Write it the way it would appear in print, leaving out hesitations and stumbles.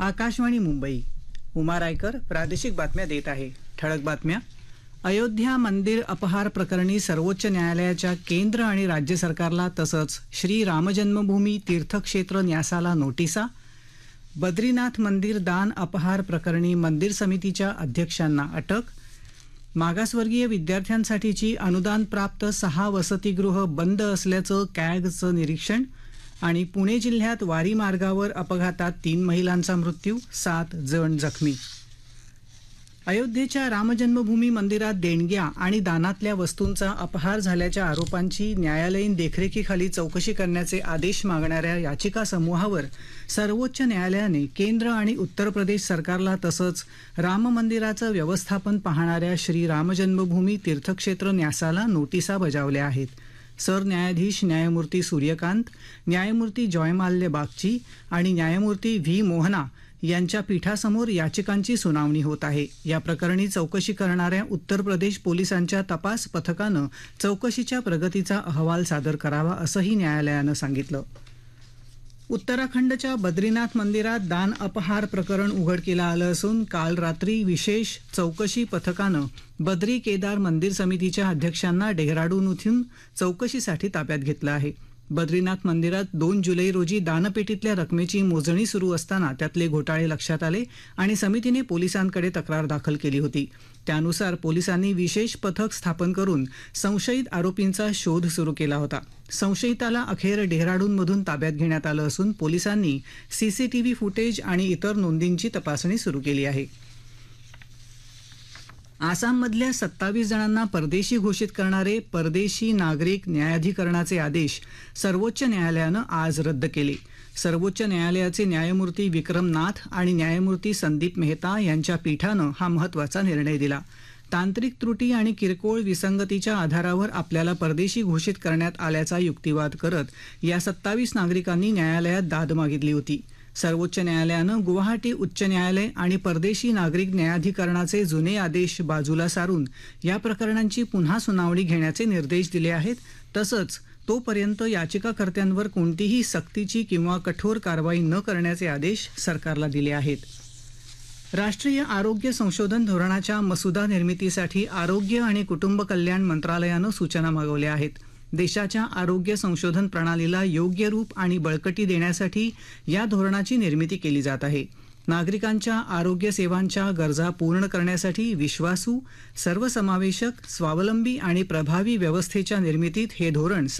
आकाशवाणी मुंबई. उमा रायकर प्रादेशिक बातम्या देत आहे. ठळक बातम्या. अयोध्या मंदिर अपहार प्रकरणी सर्वोच्च न्यायालयाच्या केंद्र आणि राज्य सरकारला तसंच श्री रामजन्मभूमी तीर्थक्षेत्र न्यासाला नोटिसा. बद्रीनाथ मंदिर दान अपहार प्रकरणी मंदिर समितीच्या अध्यक्षांना अटक. मागासवर्गीय विद्यार्थ्यांसाठीची अनुदानप्राप्त 6 वसतिगृह बंद असल्याचं कॅगचं निरीक्षण. आणि पुणे जिल्ह्यात वारी मार्गावर अपघातात 3 महिलांचा मृत्यू, 7 जण जखमी. अयोध्येच्या रामजन्मभूमी मंदिरात देणग्या आणि दानातल्या वस्तूंचा अपहार झाल्याच्या आरोपांची न्यायालयीन देखरेखीखाली चौकशी करण्याचे आदेश मागणाऱ्या याचिका समूहावर सर्वोच्च न्यायालयाने केंद्र आणि उत्तर प्रदेश सरकारला तसंच राम मंदिराचं व्यवस्थापन पाहणाऱ्या श्री रामजन्मभूमी तीर्थक्षेत्र न्यासाला नोटिसा बजावल्या आहेत. सरन्यायाधीश न्यायमूर्ती सूर्यकांत, न्यायमूर्ती जयमाल्य बागची आणि न्यायमूर्ती व्ही मोहना यांच्या पीठासमोर याचिकांची सुनावणी होत आहे. या प्रकरणी चौकशी करणाऱ्या उत्तर प्रदेश पोलिसांच्या तपास पथकानं चौकशीच्या प्रगतीचा अहवाल सादर करावा असंही न्यायालयानं सांगितलं. उत्तराखंडच्या बद्रीनाथ मंदिरात दान अपहार प्रकरण उघडकीला आलं असून काल रात्री विशेष चौकशी पथकानं बद्री केदार मंदिर समितीच्या अध्यक्षांना डेहराडून चौकशीसाठी ताब्यात घेतलं आहे. बद्रीनाथ मंदिरात 2 जुलै रोजी दानपेटीतल्या रकमेची मोजणी सुरू असताना त्यातले घोटाळे लक्षात आले आणि समितीने पोलिसांकडे तक्रार दाखल केली होती. त्यानुसार पोलिसांनी विशेष पथक स्थापन करून संशयित आरोपींचा शोध सुरू केला होता. संशयिताला अखेर डेहराडूनमधून ताब्यात घेण्यात आलं असून पोलिसांनी सीसीटीव्ही फुटेज आणि इतर नोंदींची तपासणी सुरू केली आहे. आसाममधल्या 27 जणांना परदेशी घोषित करणारे परदेशी नागरिक न्यायाधिकरणाचे आदेश सर्वोच्च न्यायालयानं आज रद्द केले. सर्वोच्च न्यायालयाचे न्यायमूर्ती विक्रम नाथ आणि न्यायमूर्ती संदीप मेहता यांच्या पीठानं हा महत्त्वाचा निर्णय दिला. तांत्रिक त्रुटी आणि किरकोळ विसंगतीच्या आधारावर आपल्याला परदेशी घोषित करण्यात आल्याचा युक्तिवाद करत या 27 नागरिकांनी न्यायालयात दाद मागितली होती. सर्वोच्च न्यायालयानं गुवाहाटी उच्च न्यायालय आणि परदेशी नागरिक न्यायाधिकरणाचे जुने आदेश बाजूला सारून या प्रकरणांची पुन्हा सुनावणी घेण्याचे निर्देश दिले आहेत. तसंच तोपर्यंत याचिकाकर्त्यांवर कोणतीही सक्तीची किंवा कठोर कारवाई न करण्याचे आदेश सरकारला दिले आहेत. राष्ट्रीय आरोग्य संशोधन धोरणाच्या मसुदा निर्मितीसाठी आरोग्य आणि कुटुंब कल्याण मंत्रालयानं सूचना मागवल्या आहेत. देशाच्या आरोग्य संशोधन प्रणालीला योग्य रूप आणि बळकटी देण्यासाठी या धोरणाची निर्मिती केली जात आहे. नागरिकांच्या आरोग्य सेवांच्या गरजा पूर्ण करण्यासाठी विश्वासू, सर्वसमावेशक, स्वावलंबी आणि प्रभावी व्यवस्थेच्या निर्मितीत हे धोरण